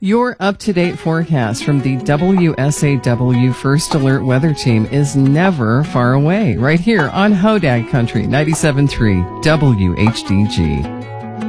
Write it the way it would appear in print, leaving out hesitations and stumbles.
Your up-to-date forecast from the WSAW First Alert Weather Team is never far away, right here on Hodag Country 97.3 WHDG.